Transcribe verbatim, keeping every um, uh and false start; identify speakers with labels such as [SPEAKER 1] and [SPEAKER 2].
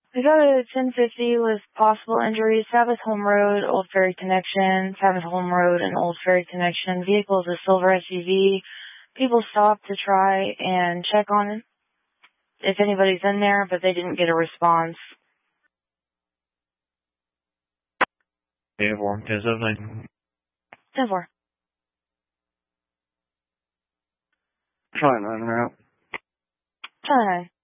[SPEAKER 1] We got a ten fifty with possible injuries. Sabbath Home Road, Old Ferry Connection. Sabbath Home Road and Old Ferry Connection. Vehicle is a silver S U V. People stopped to try and check on it, if anybody's in there, but they didn't get a response.
[SPEAKER 2] ten four, ten seven nine.
[SPEAKER 1] ten four.
[SPEAKER 2] Try nine route.
[SPEAKER 1] Try nine.